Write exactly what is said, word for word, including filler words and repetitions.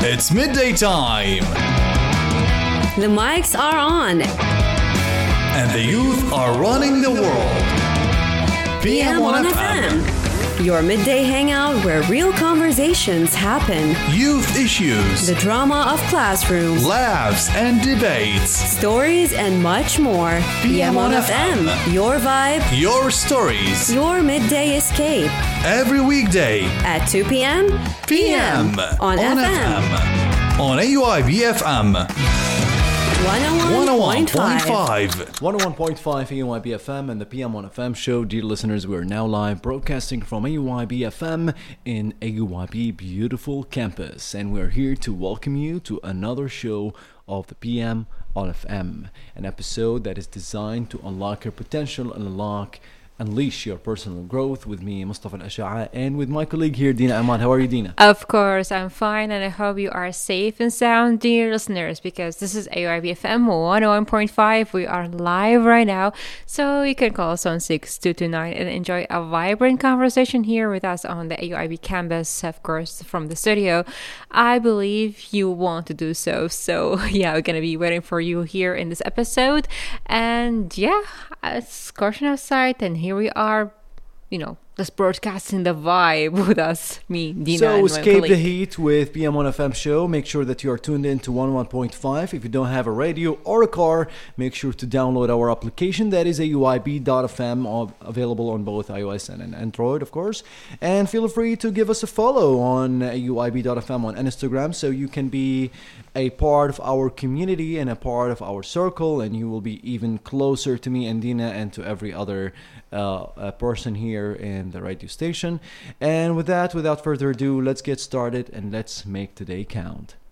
It's midday time. The mics are on. And the youth are running the world. P M on F M. Your midday hangout where real conversations happen. Youth issues. The drama of classrooms. Laughs and debates. Stories and much more. P M on F M. Your vibe. Your stories. Your midday escape. Every weekday. At two p.m. P M. On, on F M. F M. On A U I B F M. one oh one point five. one oh one point five A U I B F M and the P M on F M show. Dear listeners, we are now live broadcasting from A U I B F M in A U I B beautiful campus. And we're here to welcome you to another show of the P M on F M. An episode that is designed to unlock your potential and unlock Unleash your personal growth with me, Mustafa Al-Asha'a, and with my colleague here, Dina Ahmad. How are you, Dina? Of course, I'm fine, and I hope you are safe and sound, dear listeners, because this is A U I B F M one oh one point five. We are live right now, so you can call us on six two two nine and enjoy a vibrant conversation here with us on the A U I B campus, of course, from the studio. I believe you want to do so, so yeah, we're going to be waiting for you here in this episode, and yeah, it's scorching outside, and here we are, you know, just broadcasting the vibe with us, me, Dina, so and my escape colleague. the heat with P M on F M show. Make sure that you are tuned in to one oh one point five. If you don't have a radio or a car, make sure to download our application. That is A U I B dot F M, available on both iOS and Android, of course. And feel free to give us a follow on A U I B dot F M on Instagram, so you can be a part of our community and a part of our circle, and you will be even closer to me and Dina and to every other uh, uh, person here in the radio station. And with that, without further ado, let's get started and let's make today count.